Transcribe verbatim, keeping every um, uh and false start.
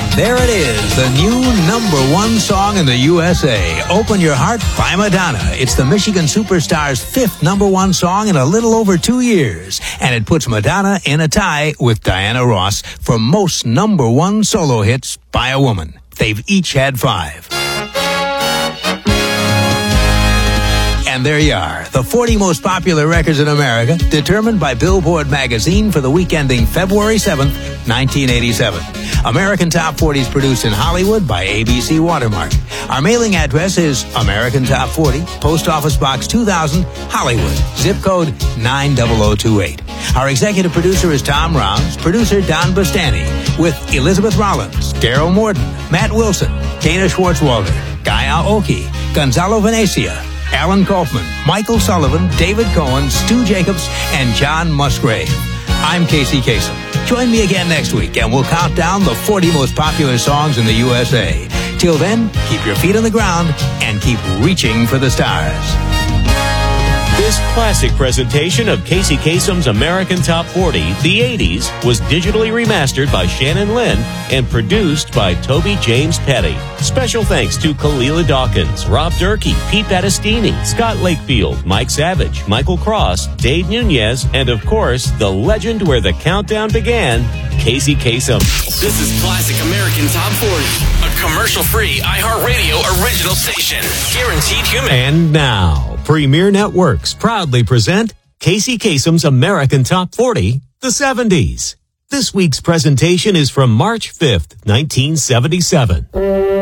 There it is, the new number one song in the U S A. Open Your Heart by Madonna. It's the Michigan Superstar's fifth number one song in a little over two years. And it puts Madonna in a tie with Diana Ross for most number one solo hits by a woman. They've each had five. And there you are, the forty most popular records in America, determined by Billboard magazine for the week ending February seventh, nineteen eighty-seven. American Top forty is produced in Hollywood by A B C Watermark. Our mailing address is American Top forty, Post Office Box two thousand, Hollywood, zip code nine zero zero two eight. Our executive producer is Tom Rounds, producer Don Bustani, with Elizabeth Rollins, Daryl Morton, Matt Wilson, Dana Schwartzwalder, Guy Aoki, Gonzalo Venecia, Alan Kaufman, Michael Sullivan, David Cohen, Stu Jacobs, and John Musgrave. I'm Casey Kasem. Join me again next week, and we'll count down the forty most popular songs in the U S A. Till then, keep your feet on the ground and keep reaching for the stars. This classic presentation of Casey Kasem's American Top forty, the eighties, was digitally remastered by Shannon Lynn and produced by Toby James Petty. Special thanks to Kalila Dawkins, Rob Durkee, Pete Battistini, Scott Lakefield, Mike Savage, Michael Cross, Dave Nunez, and of course, the legend where the countdown began, Casey Kasem. This is Classic American Top forty, a commercial-free iHeartRadio original station. Guaranteed human. And now, Premier Networks proudly present Casey Kasem's American Top forty, the seventies. This week's presentation is from March fifth, nineteen seventy-seven.